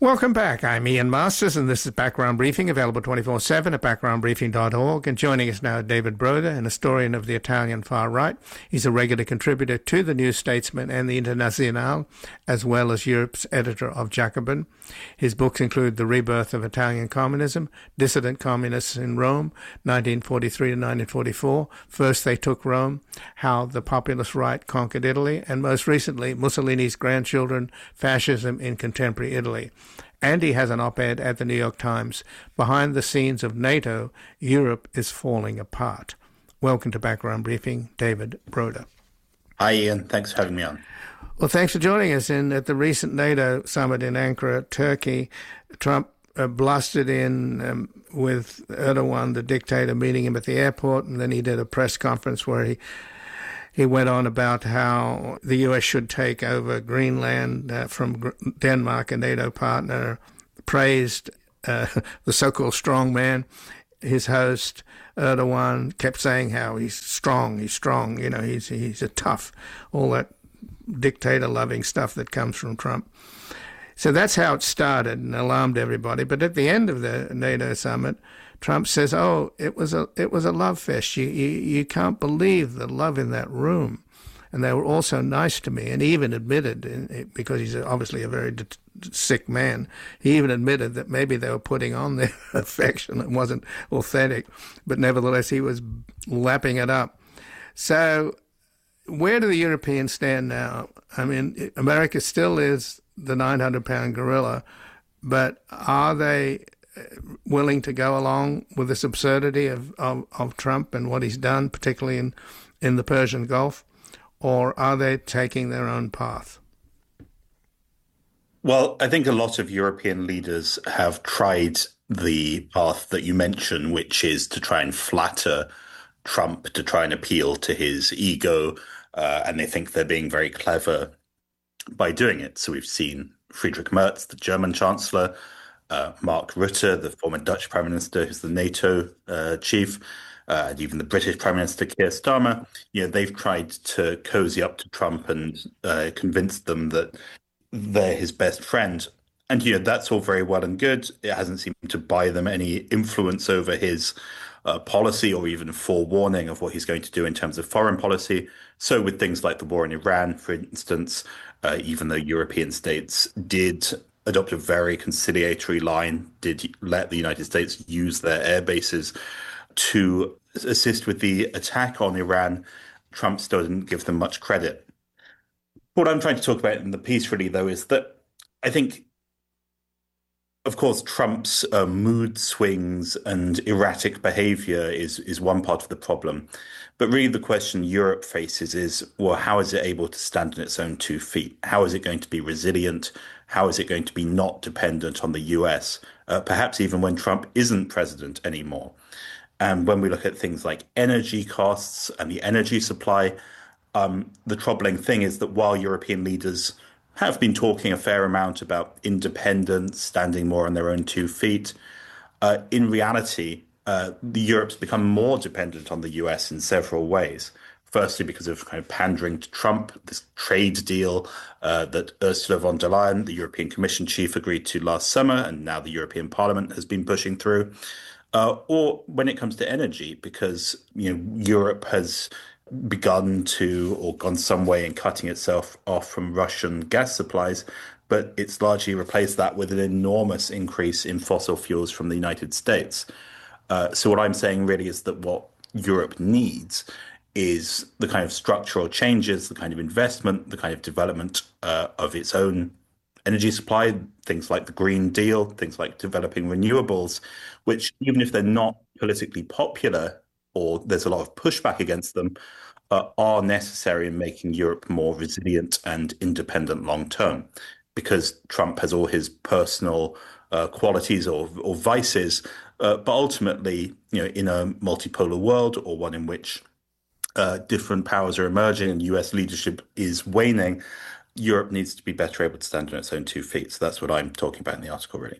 Welcome back. I'm Ian Masters, and this is Background Briefing, available 24/7 at backgroundbriefing.org. And joining us now, David Broda, an historian of the Italian far right. He's a regular contributor to the New Statesman and the Internazionale, as well as Europe's editor of Jacobin. His books include The Rebirth of Italian Communism, Dissident Communists in Rome, 1943 to 1944, First They Took Rome, How the Populist Right Conquered Italy, and most recently, Mussolini's Grandchildren, Fascism in Contemporary Italy. And he has an op-ed at the New York Times, Behind the Scenes of NATO, Europe is Falling Apart. Welcome to Background Briefing, David Broda. Hi, Ian. Thanks for having me on. Well, thanks for joining us. At the recent NATO summit in Ankara, Turkey, Trump blasted in with Erdogan, the dictator, meeting him at the airport, and then he did a press conference where he went on about how the U.S. should take over Greenland from Denmark, a NATO partner, praised the so-called strong man. His host, Erdogan, kept saying how he's strong, he's a tough, all that dictator-loving stuff that comes from Trump. So that's how it started and alarmed everybody. But at the end of the NATO summit, Trump says, "Oh, it was a love fest. You can't believe the love in that room, and they were all so nice to me." And he even admitted, because he's obviously a very sick man, he even admitted that maybe they were putting on their affection. It wasn't authentic, but nevertheless, he was lapping it up. So, where do the Europeans stand now? I mean, America still is the 900-pound gorilla, but are they willing to go along with this absurdity of Trump and what he's done, particularly in the Persian Gulf, or are they taking their own path? Well, I think a lot of European leaders have tried the path that you mentioned, which is to try and flatter Trump, to try and appeal to his ego, and they think they're being very clever by doing it. So we've seen Friedrich Merz, the German chancellor, Mark Rutte, the former Dutch prime minister, who's the NATO chief, and even the British prime minister, Keir Starmer. They've tried to cozy up to Trump and convince them that they're his best friend. And, that's all very well and good. It hasn't seemed to buy them any influence over his policy or even forewarning of what he's going to do in terms of foreign policy. So with things like the war in Iran, for instance, even though European states did adopt a very conciliatory line, did let the United States use their air bases to assist with the attack on Iran, Trump still didn't give them much credit. What I'm trying to talk about in the piece, really, though, is that I think, of course, Trump's mood swings and erratic behavior is one part of the problem. But really the question Europe faces is, well, how is it able to stand on its own 2 feet? How is it going to be resilient? How is it going to be not dependent on the US, perhaps even when Trump isn't president anymore? And when we look at things like energy costs and the energy supply, the troubling thing is that while European leaders have been talking a fair amount about independence, standing more on their own 2 feet, in reality, Europe's become more dependent on the US in several ways. Firstly, because of kind of pandering to Trump, this trade deal that Ursula von der Leyen, the European Commission chief, agreed to last summer, and now the European Parliament has been pushing through. Or when it comes to energy, because Europe has begun to, or gone some way in cutting itself off from Russian gas supplies, but it's largely replaced that with an enormous increase in fossil fuels from the United States. So what I'm saying really is that what Europe needs is the kind of structural changes, the kind of investment, the kind of development of its own energy supply, things like the Green Deal, things like developing renewables, which even if they're not politically popular or there's a lot of pushback against them, are necessary in making Europe more resilient and independent long term. Because Trump has all his personal qualities or vices, but ultimately, in a multipolar world or one in which different powers are emerging and US leadership is waning, Europe needs to be better able to stand on its own 2 feet. So that's what I'm talking about in the article, really.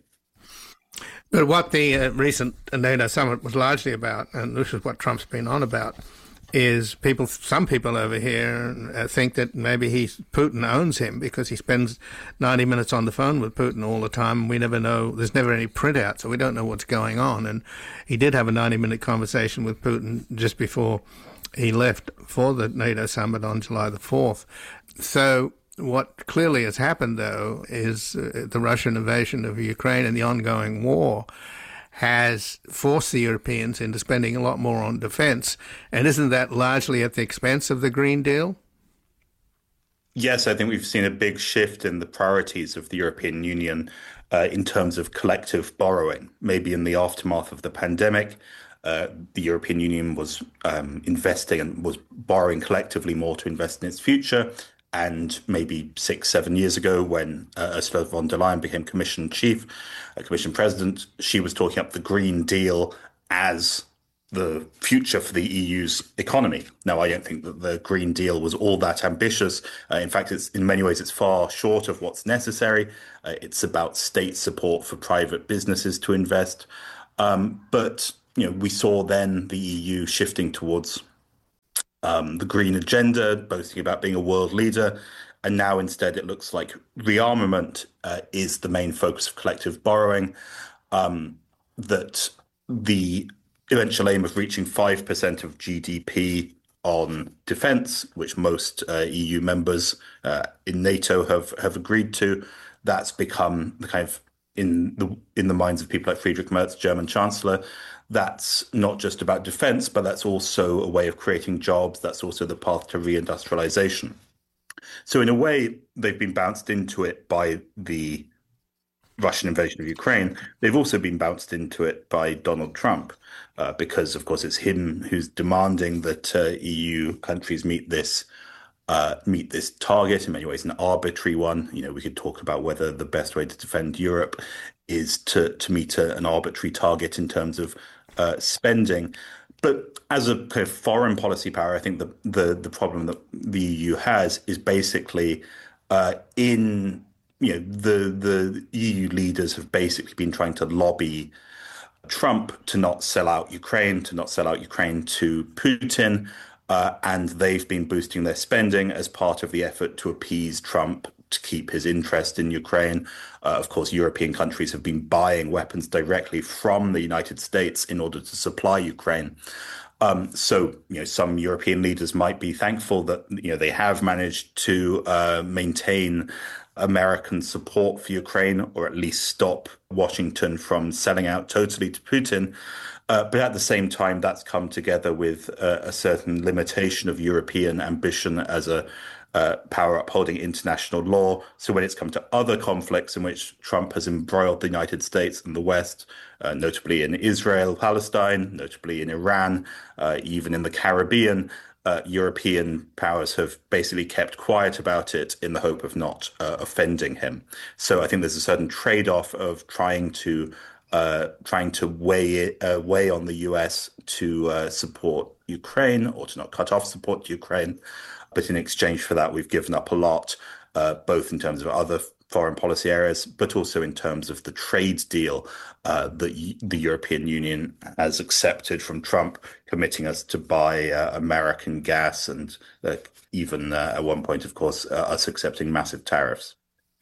But what the recent NATO summit was largely about, and this is what Trump's been on about, is some people over here think that maybe Putin owns him because he spends 90 minutes on the phone with Putin all the time. We never know. There's never any printout, so we don't know what's going on. And he did have a 90-minute conversation with Putin just before he left for the NATO summit on July the 4th. So what clearly has happened, though, is the Russian invasion of Ukraine and the ongoing war has forced the Europeans into spending a lot more on defence. And isn't that largely at the expense of the Green Deal? Yes, I think we've seen a big shift in the priorities of the European Union in terms of collective borrowing. Maybe in the aftermath of the pandemic, the European Union was investing and was borrowing collectively more to invest in its future. And maybe 6-7 years ago, when Ursula von der Leyen became Commission President, she was talking up the Green Deal as the future for the EU's economy. Now, I don't think that the Green Deal was all that ambitious. In fact, in many ways, it's far short of what's necessary. It's about state support for private businesses to invest. But we saw then the EU shifting towards the green agenda, boasting about being a world leader. And now instead, it looks like rearmament is the main focus of collective borrowing, that the eventual aim of reaching 5% of GDP on defense, which most EU members in NATO have agreed to, that's become the kind of in the minds of people like Friedrich Merz, German Chancellor. That's not just about defense, but that's also a way of creating jobs. That's also the path to reindustrialization. So in a way, they've been bounced into it by the Russian invasion of Ukraine. They've also been bounced into it by Donald Trump, because, of course, it's him who's demanding that EU countries meet this target, in many ways an arbitrary one. We could talk about whether the best way to defend Europe is to meet an arbitrary target in terms of spending. But as a kind of foreign policy power, I think the problem that the EU has is basically the EU leaders have basically been trying to lobby Trump to not sell out Ukraine, to Putin. And they've been boosting their spending as part of the effort to appease Trump, to keep his interest in Ukraine. Of course, European countries have been buying weapons directly from the United States in order to supply Ukraine. So some European leaders might be thankful that they have managed to maintain American support for Ukraine, or at least stop Washington from selling out totally to Putin. But at the same time, that's come together with a certain limitation of European ambition as a power upholding international law. So when it's come to other conflicts in which Trump has embroiled the United States and the West, notably in Israel, Palestine, notably in Iran, even in the Caribbean, European powers have basically kept quiet about it in the hope of not offending him. So I think there's a certain trade-off of trying to weigh on the US to support Ukraine, or to not cut off support to Ukraine. But in exchange for that, we've given up a lot, both in terms of other foreign policy areas, but also in terms of the trade deal that the European Union has accepted from Trump, committing us to buy American gas, and even at one point, of course, us accepting massive tariffs.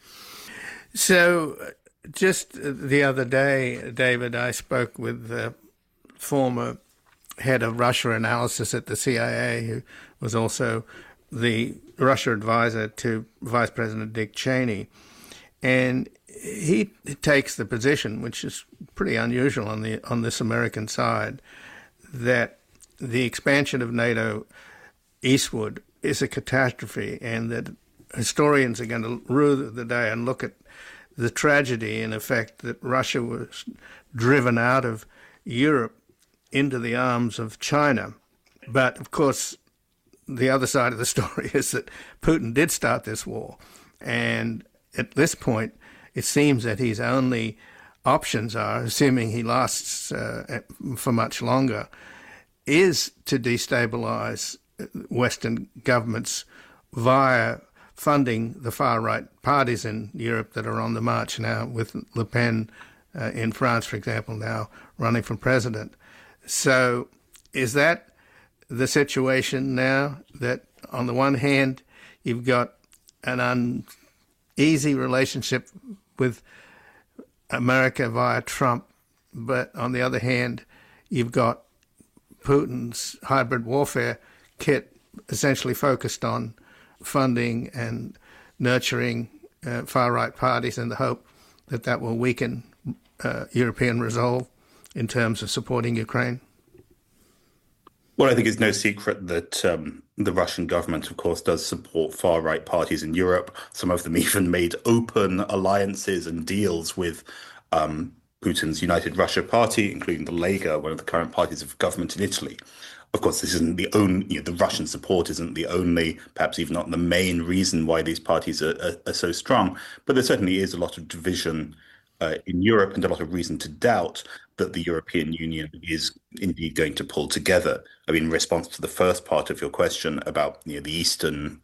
So just the other day, David, I spoke with the former head of Russia analysis at the CIA, who was also the Russia advisor to Vice President Dick Cheney. And he takes the position, which is pretty unusual on this American side, that the expansion of NATO eastward is a catastrophe, and that historians are going to rue the day and look at the tragedy, in effect, that Russia was driven out of Europe into the arms of China. But, of course, the other side of the story is that Putin did start this war. And at this point, it seems that his only options are, assuming he lasts for much longer, is to destabilize Western governments via funding the far-right parties in Europe that are on the march now, with Le Pen in France, for example, now running for president. So is that the situation now that on the one hand, you've got an uneasy relationship with America via Trump, but on the other hand, you've got Putin's hybrid warfare kit essentially focused on funding and nurturing far-right parties in the hope that that will weaken European resolve in terms of supporting Ukraine? Well, I think it's no secret that the Russian government, of course, does support far-right parties in Europe. Some of them even made open alliances and deals with Putin's United Russia Party, including the Lega, one of the current parties of government in Italy. Of course, this isn't the only, the Russian support isn't the only, perhaps even not the main reason why these parties are so strong. But there certainly is a lot of division in Europe and a lot of reason to doubt that the European Union is indeed going to pull together. I mean, in response to the first part of your question about the eastern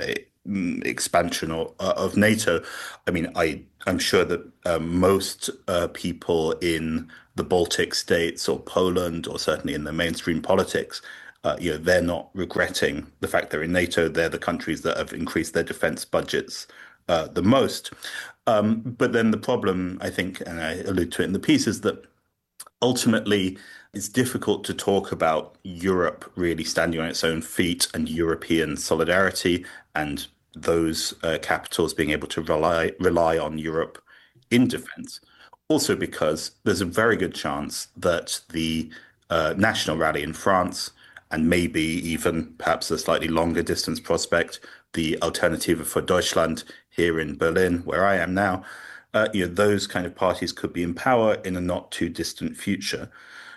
expansion of NATO, I mean, I'm sure that most people in the Baltic states or Poland, or certainly in the mainstream politics, they're not regretting the fact they're in NATO. They're the countries that have increased their defense budgets the most. But then the problem, I think, and I allude to it in the piece, is that ultimately it's difficult to talk about Europe really standing on its own feet and European solidarity and those capitals being able to rely on Europe in defense. Also because there's a very good chance that the national rally in France, and maybe even perhaps a slightly longer distance prospect, the Alternative for Deutschland here in Berlin, where I am now, those kind of parties could be in power in a not too distant future.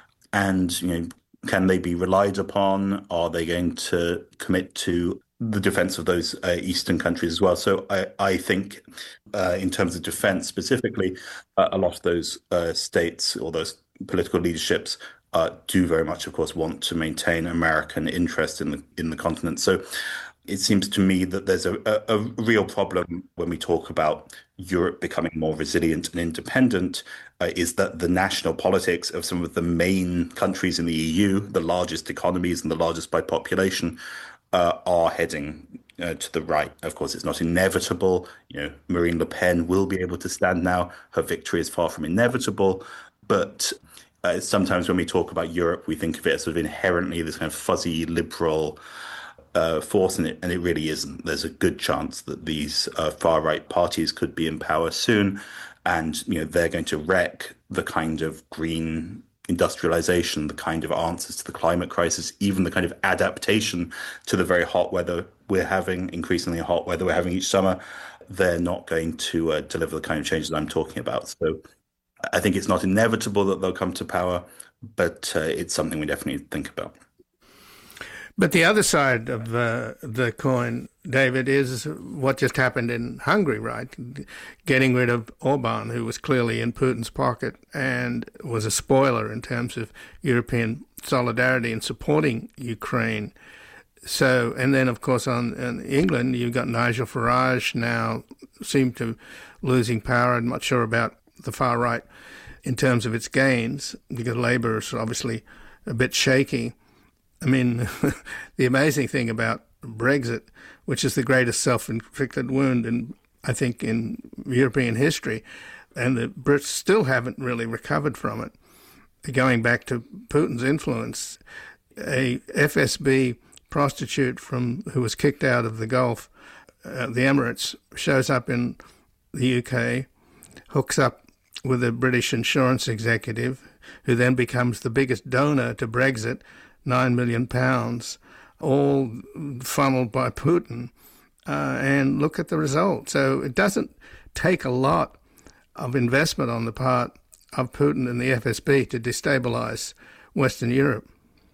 And, can they be relied upon? Are they going to commit to the defense of those eastern countries as well? So I think in terms of defense specifically, a lot of those states or those political leaderships do very much, of course, want to maintain American interest in the continent. So it seems to me that there's a real problem when we talk about Europe becoming more resilient and independent, is that the national politics of some of the main countries in the EU, the largest economies and the largest by population, are heading to the right. Of course, it's not inevitable. Marine Le Pen will be able to stand now. Her victory is far from inevitable. But sometimes when we talk about Europe, we think of it as sort of inherently this kind of fuzzy liberal force, and it really isn't. There's a good chance that these far-right parties could be in power soon, and they're going to wreck the kind of green industrialization, the kind of answers to the climate crisis, even the kind of adaptation to the very hot weather we're having, increasingly hot weather we're having each summer. They're not going to deliver the kind of changes I'm talking about. So I think it's not inevitable that they'll come to power, but it's something we definitely think about. But the other side of the coin, David, is what just happened in Hungary, right? Getting rid of Orban, who was clearly in Putin's pocket and was a spoiler in terms of European solidarity and supporting Ukraine. So, and then, of course, in England, you've got Nigel Farage now seem to losing power. I'm not sure about the far right in terms of its gains, because Labour is obviously a bit shaky. I mean, the amazing thing about Brexit, which is the greatest self-inflicted wound I think in European history, and the Brits still haven't really recovered from it. Going back to Putin's influence, a FSB prostitute who was kicked out of the Gulf, the Emirates, shows up in the UK, hooks up with a British insurance executive, who then becomes the biggest donor to Brexit, £9 million, all funneled by Putin, and look at the result. So it doesn't take a lot of investment on the part of Putin and the FSB to destabilize Western Europe.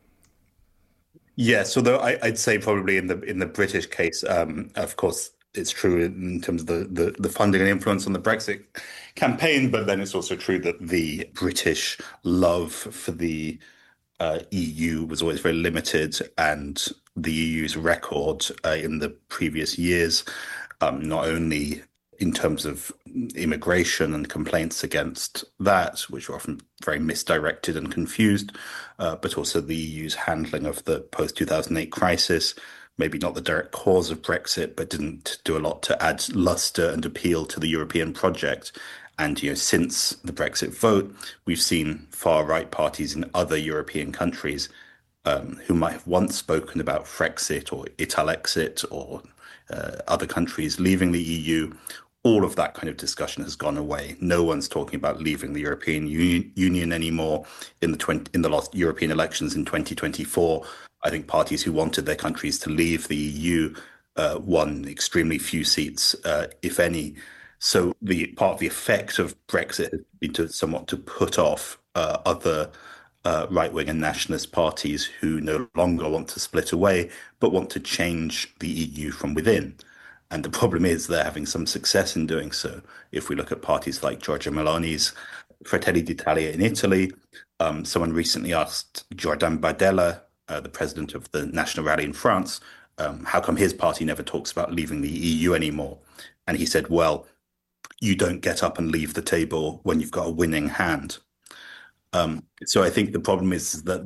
Yes, although I'd say probably in the British case, of course, it's true in terms of the funding and influence on the Brexit campaign, but then it's also true that the British love for the EU was always very limited, and the EU's record in the previous years, not only in terms of immigration and complaints against that, which were often very misdirected and confused, but also the EU's handling of the post-2008 crisis, maybe not the direct cause of Brexit, but didn't do a lot to add luster and appeal to the European project. And since the Brexit vote, we've seen far-right parties in other European countries who might have once spoken about Frexit or Italexit or other countries leaving the EU. All of that kind of discussion has gone away. No one's talking about leaving the European Union anymore. In the last European elections in 2024, I think parties who wanted their countries to leave the EU won extremely few seats, if any. So the part of the effect of Brexit has been somewhat to put off other right-wing and nationalist parties who no longer want to split away, but want to change the EU from within. And the problem is they're having some success in doing so. If we look at parties like Giorgia Meloni's Fratelli d'Italia in Italy, someone recently asked Jordan Bardella, the president of the National Rally in France, how come his party never talks about leaving the EU anymore? And he said, well, you don't get up and leave the table when you've got a winning hand. So I think the problem is that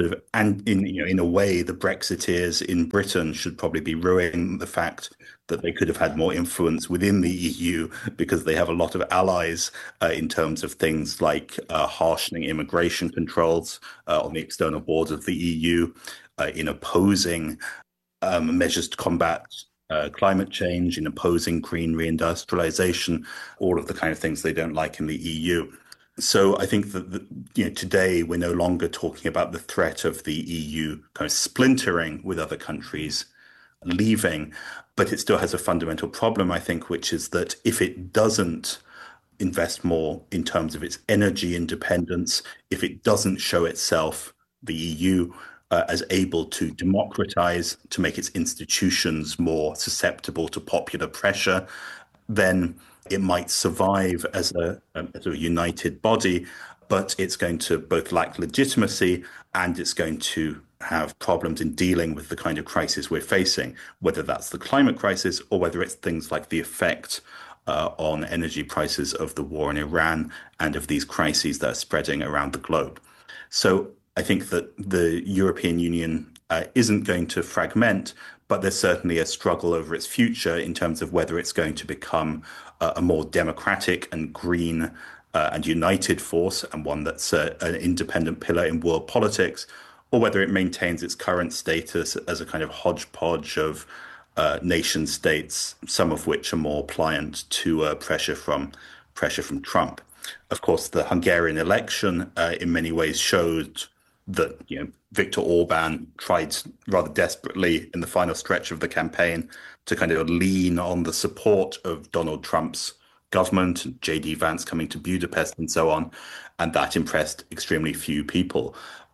in a way, the Brexiteers in Britain should probably be ruining the fact that they could have had more influence within the EU because they have a lot of allies in terms of things like harshening immigration controls on the external borders of the EU, in opposing measures to combat climate change, in opposing green reindustrialization, all of the kind of things they don't like in the EU. So I think that today we're no longer talking about the threat of the EU kind of splintering with other countries leaving, but it still has a fundamental problem, I think, which is that if it doesn't invest more in terms of its energy independence, if it doesn't show itself, the EU, as able to democratize, to make its institutions more susceptible to popular pressure, then it might survive as a united body, but it's going to both lack legitimacy and it's going to have problems in dealing with the kind of crisis we're facing, whether that's the climate crisis or whether it's things like the effect on energy prices of the war in Iran and of these crises that are spreading around the globe. So I think that the European Union isn't going to fragment, but there's certainly a struggle over its future in terms of whether it's going to become a more democratic and green and united force and one that's an independent pillar in world politics, or whether it maintains its current status as a kind of hodgepodge of nation states, some of which are more pliant to pressure from Trump. Of course, the Hungarian election in many ways showed that Viktor Orban tried rather desperately in the final stretch of the campaign to kind of lean on the support of Donald Trump's government, J.D. Vance coming to Budapest and so on, and that impressed extremely few people.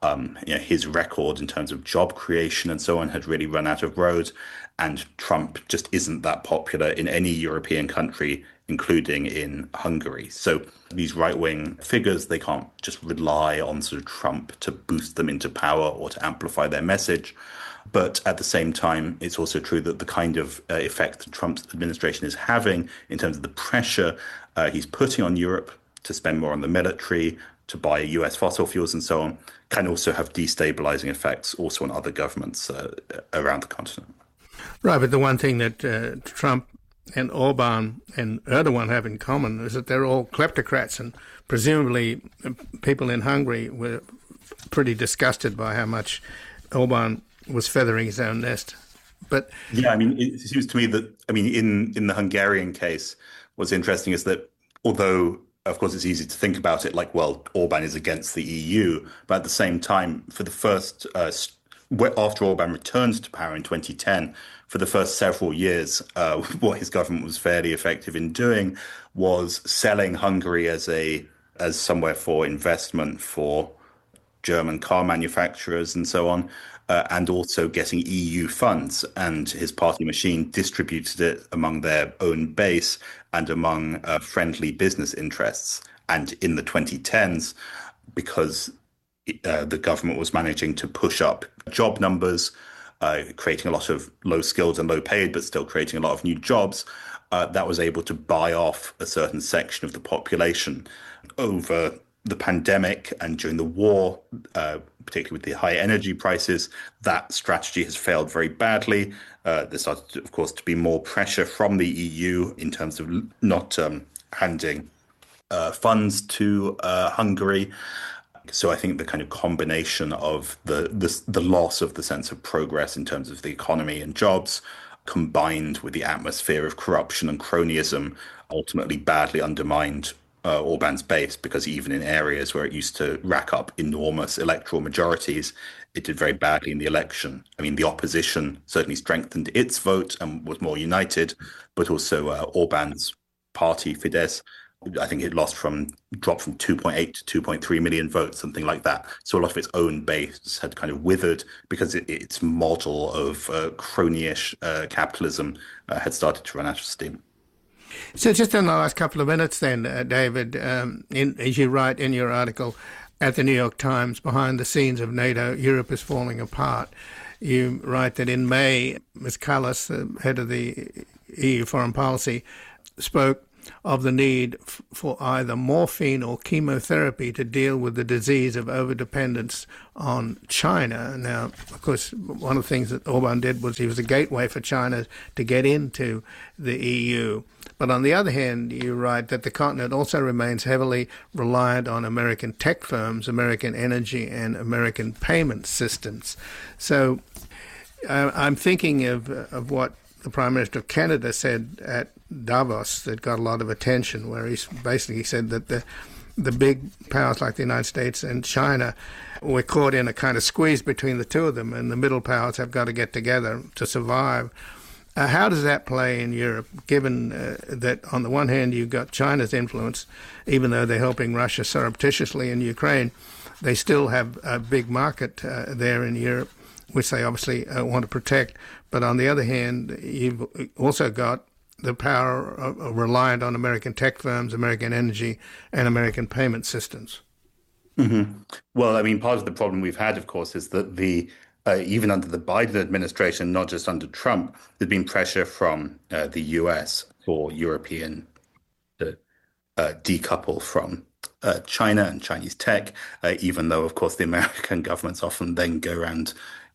His record in terms of job creation and so on had really run out of road, and Trump just isn't that popular in any European country, including in Hungary. So these right-wing figures, they can't just rely on sort of Trump to boost them into power or to amplify their message. But at the same time, it's also true that the kind of effect that Trump's administration is having in terms of the pressure he's putting on Europe to spend more on the military, to buy US fossil fuels and so on, can also have destabilizing effects also on other governments around the continent. Right, but the one thing that Trump and Orban and Erdogan have in common is that they're all kleptocrats, and presumably people in Hungary were pretty disgusted by how much Orban was feathering his own nest. But yeah, I mean, it seems to me that, I mean, in the Hungarian case, what's interesting is that although, of course, it's easy to think about it like, well, Orban is against the EU, but at the same time, for the first, after Orban returned to power in 2010, for the first several years, what his government was fairly effective in doing was selling Hungary as somewhere for investment for German car manufacturers and so on, and also getting EU funds. And his party machine distributed it among their own base and among friendly business interests. And in the 2010s, because the government was managing to push up job numbers, creating a lot of low skilled and low paid, but still creating a lot of new jobs, that was able to buy off a certain section of the population over the pandemic and during the war, particularly with the high energy prices. That strategy has failed very badly. There started, of course, to be more pressure from the EU in terms of not handing funds to Hungary. So I think the kind of combination of the loss of the sense of progress in terms of the economy and jobs, combined with the atmosphere of corruption and cronyism, ultimately badly undermined Orban's base, because even in areas where it used to rack up enormous electoral majorities, it did very badly in the election. I mean, the opposition certainly strengthened its vote and was more united, but also Orban's party, Fidesz, I think it dropped from 2.8 to 2.3 million votes, something like that. So a lot of its own base had kind of withered because its model of crony-ish capitalism had started to run out of steam. So just in the last couple of minutes then, David, as you write in your article at the New York Times, behind the scenes of NATO, Europe is falling apart. You write that in May, Ms. Kallas, the head of the EU foreign policy, spoke of the need for either morphine or chemotherapy to deal with the disease of overdependence on China. Now, of course, one of the things that Orban did was he was a gateway for China to get into the EU. But on the other hand, you write that the continent also remains heavily reliant on American tech firms, American energy, and American payment systems. So I'm thinking of what the Prime Minister of Canada said at Davos that got a lot of attention, where he basically said that the big powers like the United States and China were caught in a kind of squeeze between the two of them, and the middle powers have got to get together to survive. How does that play in Europe, given that on the one hand you've got China's influence, even though they're helping Russia surreptitiously in Ukraine, they still have a big market there in Europe, which they obviously want to protect. But on the other hand, you've also got the power reliant on American tech firms, American energy, and American payment systems. Mm-hmm. Well, I mean, part of the problem we've had, of course, is that even under the Biden administration, not just under Trump, there's been pressure from the US for European to decouple from China and Chinese tech, even though, of course, the American governments often then go around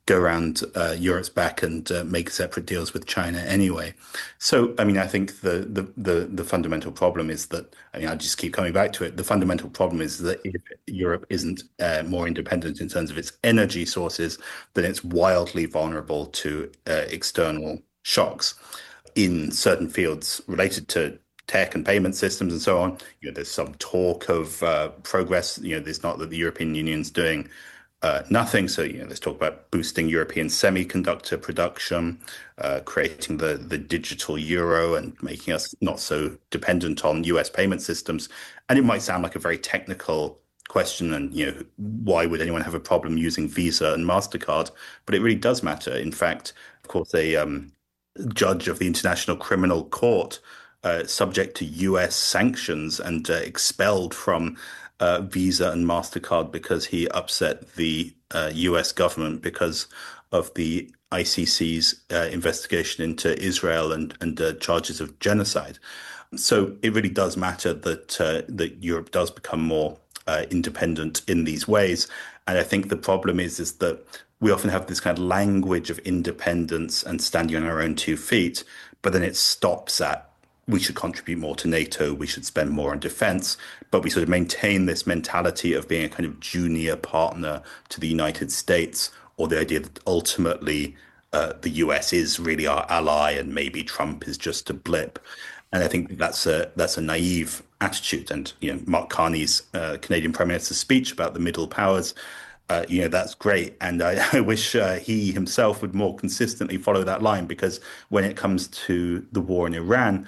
Europe's back and make separate deals with China anyway. So, I mean, I think the fundamental problem is that, I mean, I just keep coming back to it. The fundamental problem is that if Europe isn't more independent in terms of its energy sources, then it's wildly vulnerable to external shocks in certain fields related to tech and payment systems and so on. There's some talk of progress. There's not that the European Union's doing nothing. So, let's talk about boosting European semiconductor production, creating the digital euro and making us not so dependent on US payment systems. And it might sound like a very technical question and, why would anyone have a problem using Visa and MasterCard? But it really does matter. In fact, of course, a judge of the International Criminal Court, subject to US sanctions and expelled from Visa and MasterCard because he upset the US government because of the ICC's investigation into Israel and charges of genocide. So it really does matter that Europe does become more independent in these ways. And I think the problem is that we often have this kind of language of independence and standing on our own 2 feet, but then it stops at we should contribute more to NATO, we should spend more on defense, but we sort of maintain this mentality of being a kind of junior partner to the United States, or the idea that ultimately the US is really our ally and maybe Trump is just a blip. And I think that's a naive attitude. And Mark Carney's Canadian Prime Minister's speech about the middle powers, that's great. And I wish he himself would more consistently follow that line, because when it comes to the war in Iran,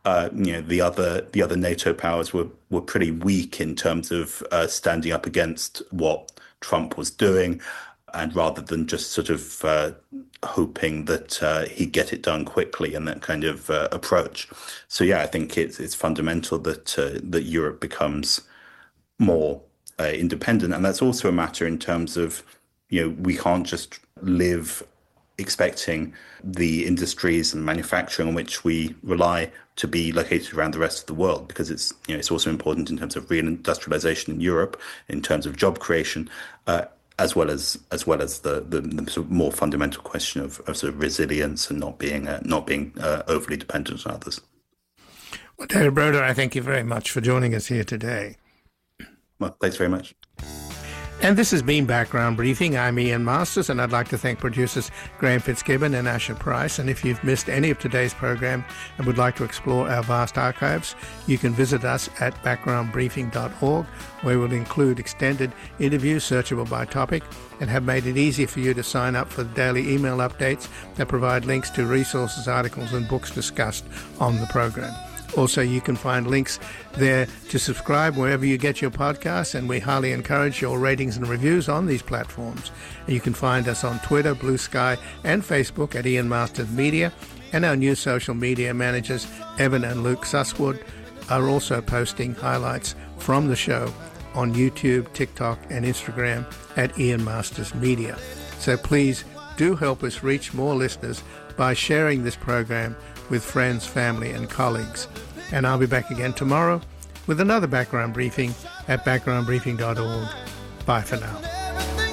the other NATO powers were pretty weak in terms of standing up against what Trump was doing, and rather than just sort of hoping that he'd get it done quickly and that kind of approach. So yeah, I think it's fundamental that Europe becomes more independent, and that's also a matter in terms of we can't just live expecting the industries and manufacturing on which we rely to be located around the rest of the world, because it's also important in terms of reindustrialization in Europe, in terms of job creation, as well as the sort of more fundamental question of sort of resilience and not being overly dependent on others. Well, David Broder, I thank you very much for joining us here today. Well, thanks very much. And this has been Background Briefing. I'm Ian Masters, and I'd like to thank producers Graham Fitzgibbon and Asher Price. And if you've missed any of today's program and would like to explore our vast archives, you can visit us at backgroundbriefing.org, where we'll include extended interviews searchable by topic and have made it easy for you to sign up for the daily email updates that provide links to resources, articles and books discussed on the program. Also, you can find links there to subscribe wherever you get your podcasts, and we highly encourage your ratings and reviews on these platforms. And you can find us on Twitter, Blue Sky, and Facebook at Ian Masters Media, and our new social media managers, Evan and Luke Susswood, are also posting highlights from the show on YouTube, TikTok, and Instagram at Ian Masters Media. So please do help us reach more listeners by sharing this program with friends, family, and colleagues. And I'll be back again tomorrow with another background briefing at backgroundbriefing.org. Bye for now.